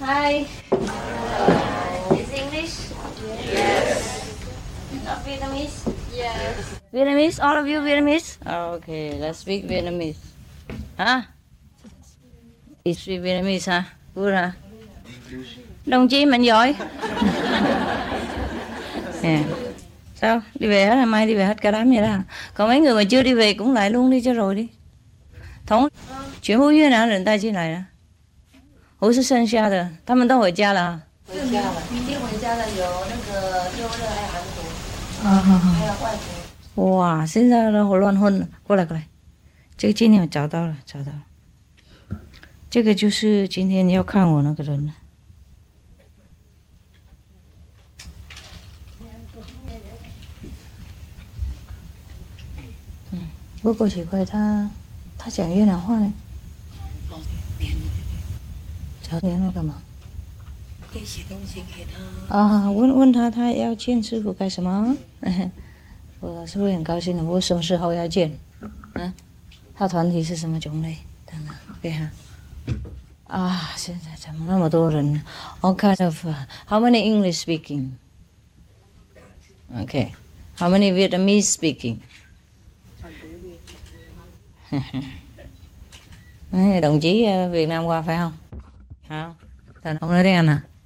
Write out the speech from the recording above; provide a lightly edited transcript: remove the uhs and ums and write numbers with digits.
Hi. Is English? Yes. Not Vietnamese? Yes. Vietnamese? All of you Vietnamese? Okay, let's speak Vietnamese. Hả? You speak Vietnamese hả? Good hả? Đồng chí mình giỏi. Yeah. Sao? Đi về hết hả? Mai đi về hết cả đám vậy đó. Còn mấy người mà chưa đi về cũng lại luôn đi cho rồi đi. Thống全部越南人带进来了，不是剩下的，他们都回家了。回家了，已经回家了，有那个六日还有韩国，还有外国。哇，现在都乱混了，过来过来，这个今天我找到了，这个就是今天要看我那个人了。不过奇怪，他讲越南话呢。找联络干嘛？可以写东西给他。啊，问他要见师傅干什么？我是不是很高兴的？我什么时候要见？嗯，他团体是什么种类？等等，给他。啊，现在怎么那么多人 ？All kind of. How many English speaking? Okay. How many Vietnamese speaking? Đồng chí Việt Nam qua phải không? Hả? Ông nói tiếng Anh à?